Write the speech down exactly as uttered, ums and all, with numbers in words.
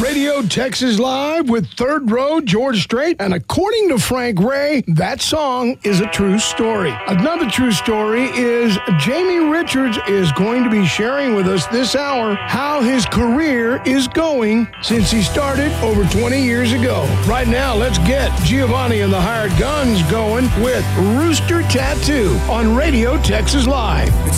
Radio Texas Live with Third Row, George Strait. And according to Frank Ray, that song is a true story. Another true story is Jamie Richards is going to be sharing with us this hour how his career is going since he started over twenty years ago. Right now, let's get Giovanni and the Hired Guns going with Rooster Tattoo on Radio Texas Live. It's